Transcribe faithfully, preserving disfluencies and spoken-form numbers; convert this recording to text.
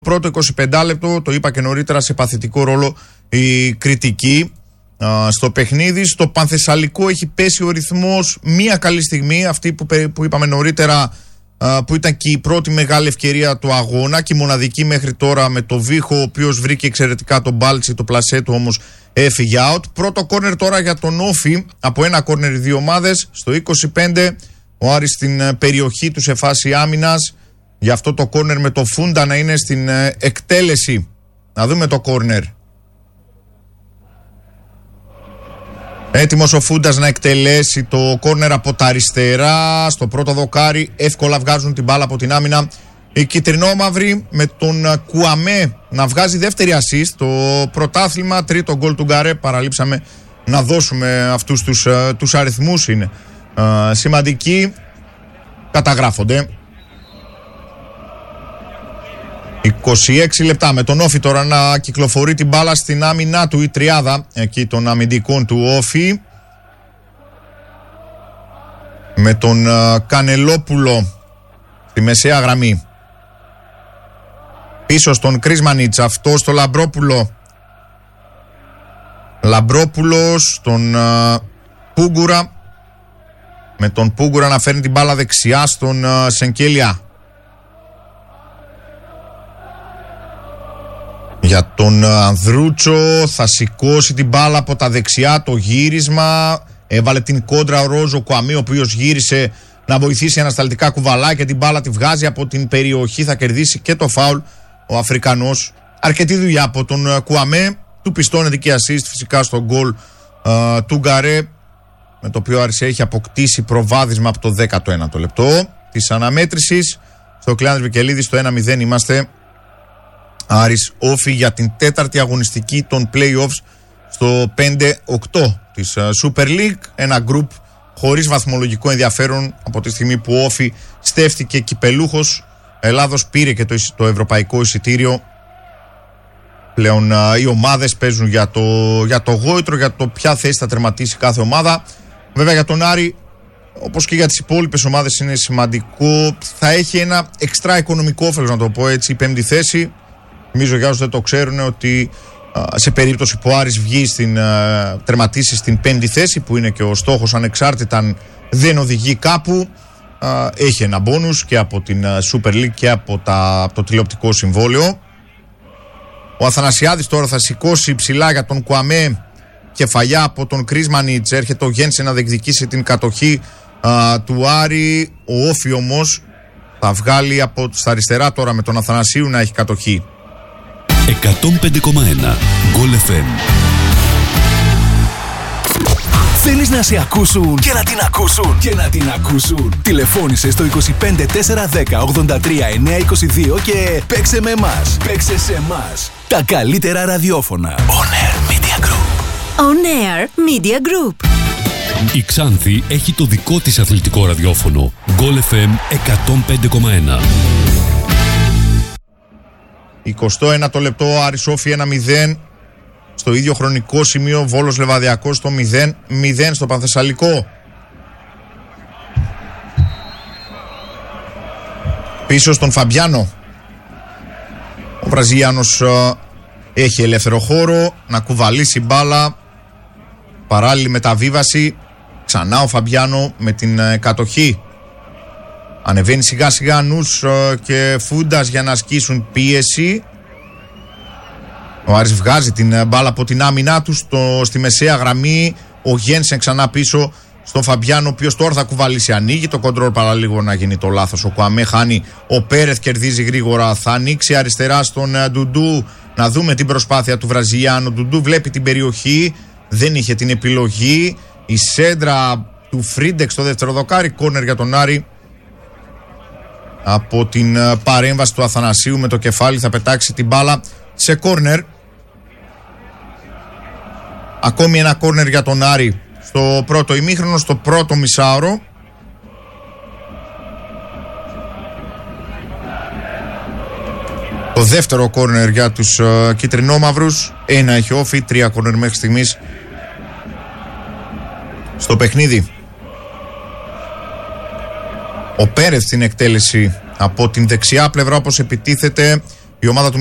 Πρώτο εικοσιπέντε λεπτό, το είπα και νωρίτερα, σε παθητικό ρόλο η κριτική α, στο παιχνίδι. Στο Πανθεσσαλικό έχει πέσει ο ρυθμός μία καλή στιγμή, αυτή που, που είπαμε νωρίτερα, α, που ήταν και η πρώτη μεγάλη ευκαιρία του αγώνα και η μοναδική μέχρι τώρα, με το Βίχο, ο οποίος βρήκε εξαιρετικά τον Μπάλτσι, το πλασέ του όμως έφυγε out. Πρώτο κόρνερ τώρα για τον Όφη, από ένα κόρνερ οι δύο ομάδες. Στο είκοσι πέντε ο Άρης στην περιοχή του σε φάση άμυνας. Γι' αυτό το κόρνερ με το Φούντα να είναι στην ε, εκτέλεση. Να δούμε το κόρνερ. Έτοιμος ο Φούντας να εκτελέσει το κόρνερ από τα αριστερά. Στο πρώτο δοκάρι εύκολα βγάζουν την μπάλα από την άμυνα οι κυτρινόμαυροι, με τον Κουαμέ να βγάζει δεύτερη ασίστ το πρωτάθλημα. Τρίτο γκολ του Γκαρέ. Παραλείψαμε να δώσουμε αυτούς τους, ε, τους αριθμούς. Είναι ε, σημαντικοί. Καταγράφονται. είκοσι έξι λεπτά με τον Όφη τώρα να κυκλοφορεί την μπάλα στην άμυνά του, η τριάδα εκεί των αμυντικών του Όφη, με τον uh, Κανελόπουλο στη μεσαία γραμμή, πίσω στον Κρίσμανιτς, αυτό στο Λαμπρόπουλο, Λαμπρόπουλος στον uh, Πούγκουρα, με τον Πούγκουρα να φέρνει την μπάλα δεξιά στον uh, Σενκέλια. Για τον Ανδρούτσο, θα σηκώσει την μπάλα από τα δεξιά, το γύρισμα. Έβαλε την κόντρα ο Ρόζο Κουαμί, ο οποίος γύρισε να βοηθήσει ανασταλτικά κουβαλά και την μπάλα τη βγάζει από την περιοχή. Θα κερδίσει και το φάουλ ο Αφρικανός. Αρκετή δουλειά από τον Κουαμέ. Του πιστώνεται και assist φυσικά στο γκολ uh, του Γκαρέ, με το οποίο Άρης έχει αποκτήσει προβάδισμα από το δέκατο ένατο λεπτό της αναμέτρησης. Στο Κλεάνδρης Βικελίδης, στο ένα μηδέν είμαστε. Άρης Όφη για την τέταρτη αγωνιστική των play-offs στο πέντε οκτώ της Super League. Ένα γκρουπ χωρίς βαθμολογικό ενδιαφέρον από τη στιγμή που ο Όφη στέφτηκε κυπελούχος Ελλάδος, πήρε και το, το ευρωπαϊκό εισιτήριο. Πλέον οι ομάδες παίζουν για το, για το γόητρο, για το ποια θέση θα τερματίσει κάθε ομάδα. Βέβαια για τον Άρη, όπως και για τις υπόλοιπες ομάδες, είναι σημαντικό. Θα έχει ένα εξτρά οικονομικό όφελος, να το πω έτσι, η πέμπτη θέση. Νομίζω για όσους δεν το ξέρουν ότι α, σε περίπτωση που ο Άρης βγει στην, α, τερματίσει στην πέμπτη θέση, που είναι και ο στόχος ανεξάρτητα αν δεν οδηγεί κάπου, α, έχει ένα μπόνους και από την α, Super League και από, τα, από το τηλεοπτικό συμβόλαιο. Ο Αθανασιάδης τώρα θα σηκώσει ψηλά για τον Κουαμέ, κεφαλιά από τον Κρίσμανιτς. Έρχεται ο Γένσε να διεκδικήσει την κατοχή α, του Άρη. Ο Όφη όμως θα βγάλει από στα αριστερά τώρα, με τον Αθανασίου να έχει κατοχή. εκατόν πέντε κόμμα ένα Γκολ εφ εμ. Θέλεις να σε ακούσουν και να την ακούσουν και να την ακούσουν? Τηλεφώνησε στο είκοσι πέντε τέσσερα δέκα ογδόντα τρία εννιακόσια είκοσι δύο και παίξε με εμάς. Παίξε σε εμάς. Τα καλύτερα ραδιόφωνα. On Air Media Group. On Air Media Group. Η Ξάνθη έχει το δικό της αθλητικό ραδιόφωνο. Γκολ εφ εμ εκατόν πέντε κόμμα ένα. εικοστό ένατο λεπτό, Άρης Όφη ένα μηδέν. Στο ίδιο χρονικό σημείο Βόλος Λεβαδιακός στο μηδέν μηδέν στο Πανθεσσαλικό. Πίσω στον Φαμπιάνο. Ο Βραζιλιάνος uh, έχει ελεύθερο χώρο να κουβαλήσει μπάλα. Παράλληλη μεταβίβαση. Ξανά ο Φαμπιάνο με την uh, κατοχή. Ανεβαίνει σιγά σιγά Νους uh, και Φούντας για να ασκήσουν πίεση. Ο Άρης βγάζει την μπάλα από την άμυνά του στο, στη μεσαία γραμμή. Ο Γένσεν ξανά πίσω στον Φαμπιάνο, ο οποίος τώρα θα κουβαλήσει. Ανοίγει το κοντρόλ, παρά λίγο να γίνει το λάθος. Ο Κουαμέ χάνει. Ο Πέρεθ κερδίζει γρήγορα. Θα ανοίξει αριστερά στον Ντουντού. Να δούμε την προσπάθεια του Βραζιλιάνου. Ντουντού βλέπει την περιοχή. Δεν είχε την επιλογή. Η σέντρα του Φρίντεξ στο δεύτερο δοκάρι. Κόρνερ για τον Άρη. Από την παρέμβαση του Αθανασίου με το κεφάλι θα πετάξει την μπάλα σε κόρνερ. Ακόμη ένα κόρνερ για τον Άρη στο πρώτο ημίχρονο, στο πρώτο μισάωρο. Το δεύτερο κόρνερ για τους uh, κυτρινόμαυρους. Ένα έχει Όφη, τρία κόρνερ μέχρι στιγμής στο παιχνίδι. Ο Πέρεθ στην εκτέλεση από την δεξιά πλευρά, όπως επιτίθεται. η ομάδα του